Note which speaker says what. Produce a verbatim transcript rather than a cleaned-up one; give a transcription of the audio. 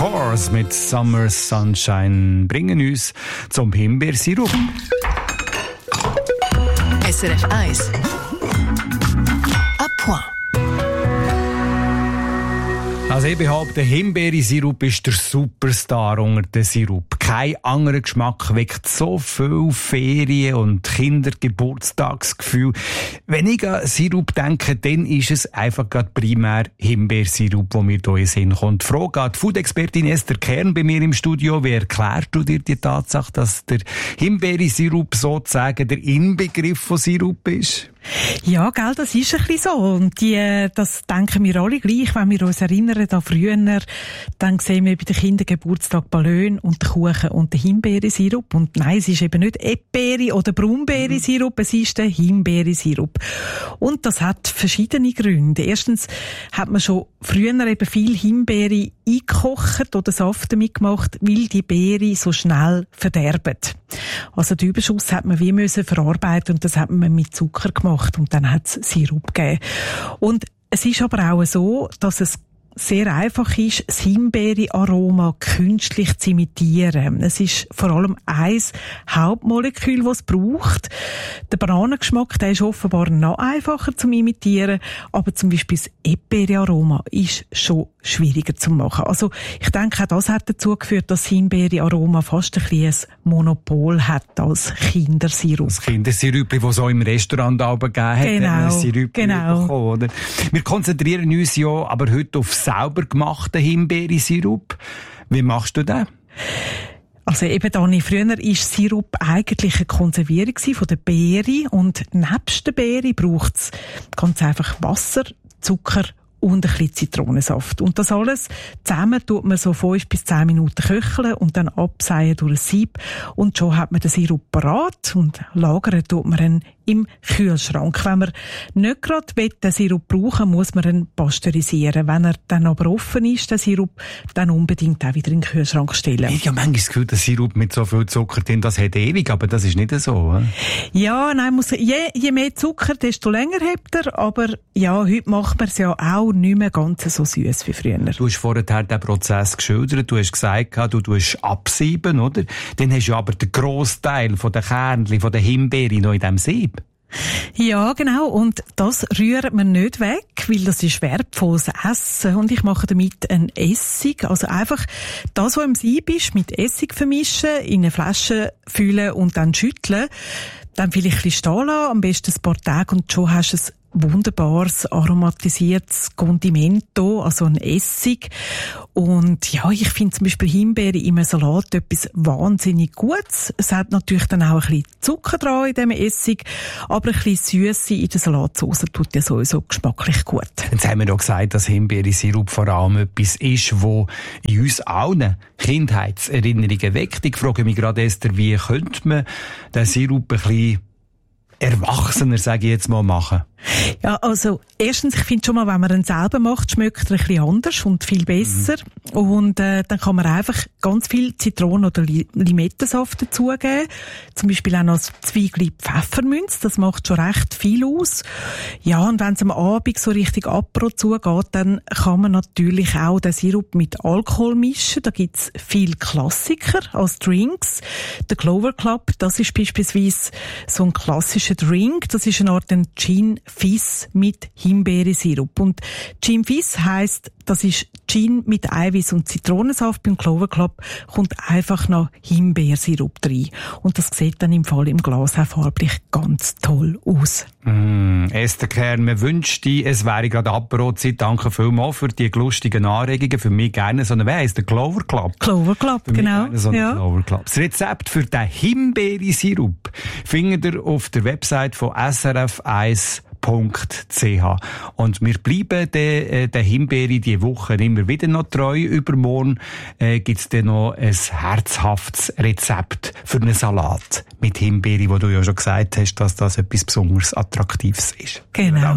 Speaker 1: Course mit Summer Sunshine bringen uns zum Himbeersirup.
Speaker 2: S R F eins. À point.
Speaker 1: Also ich behaupte, Himbeersirup ist der Superstar unter den Sirup. Kein anderer Geschmack weckt so viel Ferien- und Kindergeburtstagsgefühl. Wenn ich an Sirup denke, dann ist es einfach gerade primär Himbeersirup, wo mir hier in den Sinn kommt. Die Frage an die Food-Expertin Esther Kern bei mir im Studio. Wie erklärst du dir die Tatsache, dass der Himbeersirup sozusagen der Inbegriff von Sirup ist?
Speaker 3: Ja, gell, das ist ein bisschen so. Und die, das denken wir alle gleich, wenn wir uns erinnern an früher, dann sehen wir bei den Kindergeburtstag Ballon und den Kuchen und den Himbeersirup. Und nein, es ist eben nicht Erdbeere oder Brombeersirup, es ist der Himbeersirup. Und das hat verschiedene Gründe. Erstens hat man schon früher eben viel Himbeere eingekocht oder Saft damit gemacht, weil die Beere so schnell verderben. Also den Überschuss hat man wie müssen verarbeiten und das hat man mit Zucker gemacht und dann hat es Sirup gegeben. Und es ist aber auch so, dass es sehr einfach ist, das Himbeere-Aroma künstlich zu imitieren. Es ist vor allem ein Hauptmolekül, das es braucht. Der Bananengeschmack, der ist offenbar noch einfacher zu imitieren, aber zum Beispiel das Erdbeere-Aroma ist schon schwieriger zu machen. Also ich denke, auch das hat dazu geführt, dass das Himbeere-Aroma fast ein bisschen ein Monopol hat als Kindersirup.
Speaker 1: Das Kindersirup, das es auch im Restaurant gegeben hat,
Speaker 3: genau,
Speaker 1: Sirup
Speaker 3: genau.
Speaker 1: bekommen, oder? Wir konzentrieren uns ja aber heute auf sauber gemachten Himbeersirup. Wie machst du das?
Speaker 3: Also eben, Dani, früher war Sirup eigentlich eine Konservierung von der Beere und nebst der Beere braucht es ganz einfach Wasser, Zucker und ein bisschen Zitronensaft. Und das alles zusammen tut man so fünf bis zehn Minuten köcheln und dann abseihen durch ein Sieb. Und schon hat man den Sirup parat und lagern tut man ihn im Kühlschrank. Wenn man nicht gerade den Sirup brauchen will, muss man ihn pasteurisieren. Wenn er dann aber offen ist, der Sirup, dann unbedingt auch wieder in den Kühlschrank stellen.
Speaker 1: Ich habe manchmal das Gefühl, der Sirup mit so viel Zucker drin, das hat ewig, aber das ist nicht so. Oder?
Speaker 3: Ja, nein, muss, je, je mehr Zucker, desto länger hebt er. Aber ja, heute macht man es ja auch nicht mehr ganz so süß wie früher.
Speaker 1: Du hast vorher den Prozess geschildert, du hast gesagt, du tust absieben, oder? Dann hast du aber den Grossteil von den Kernchen, von den Himbeeren noch in diesem Sieb.
Speaker 3: Ja, genau. Und das rührt man nicht weg, weil das ist wertvolles Essen. Und ich mache damit einen Essig. Also einfach das, was im Sieb ist, mit Essig vermischen, in eine Flasche füllen und dann schütteln. Dann vielleicht ein bisschen stehen lassen, am besten ein paar Tage, und schon hast du ein wunderbares aromatisiertes Condimento, also ein Essig. Und ja, ich finde zum Beispiel Himbeere in einem Salat etwas wahnsinnig Gutes. Es hat natürlich dann auch ein bisschen Zucker dran in diesem Essig, aber ein bisschen Süße in der Salatsauce tut ja sowieso geschmacklich gut.
Speaker 1: Jetzt haben wir doch gesagt, dass Himbeersirup vor allem etwas ist, das in uns allen Kindheitserinnerungen weckt. Ich frage mich gerade, Esther, wie könnte man den Sirup ein bisschen erwachsener, sage ich jetzt mal, machen?
Speaker 3: Ja, also erstens, ich finde schon mal, wenn man ihn selber macht, schmeckt er ein bisschen anders und viel besser. Mhm. Und äh, dann kann man einfach ganz viel Zitronen- oder Limettensaft dazugeben. Zum Beispiel auch noch zwei Glied Pfefferminz, das macht schon recht viel aus. Ja, und wenn es am Abend so richtig Apero zugeht, dann kann man natürlich auch den Sirup mit Alkohol mischen. Da gibt's viel Klassiker als Drinks. Der Clover Club, das ist beispielsweise so ein klassischer Drink. Das ist eine Art ein Gin Fizz mit Himbeersirup. Und Gin Fizz heisst, das ist Gin mit Eiweiß und Zitronensaft. Beim Clover Club kommt einfach noch Himbeersirup rein. Und das sieht dann im Fall im Glas auch farblich ganz toll aus.
Speaker 1: Mm, Esther Kern, man wünscht dir, es wäre gerade Aperozeit. Danke vielmals für die lustigen Anregungen. Für mich gerne so eine, wer heisst der Clover Club?
Speaker 3: Clover Club,
Speaker 1: für
Speaker 3: genau.
Speaker 1: Mich so
Speaker 3: ja.
Speaker 1: Clover Club. Das Rezept für den Himbeersirup findet ihr auf der Website von S R F eins punkt c h. Und wir bleiben der, der Himbeere diese Woche immer wieder noch treu. Übermorgen äh, gibt's dann noch ein herzhaftes Rezept für einen Salat mit Himbeere, wo du ja schon gesagt hast, dass das etwas besonders Attraktives ist.
Speaker 3: Genau.